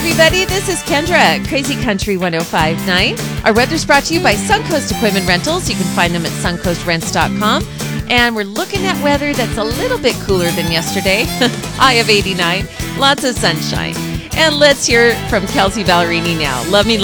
everybody. This is Kendra at Crazy Country 105.9. Our weather's brought to you by Suncoast Equipment Rentals. You can find them at suncoastrents.com. And we're looking at weather that's a little bit cooler than yesterday. High of 89. Lots of sunshine. And let's hear from Kelsey Ballerini now. Love me, love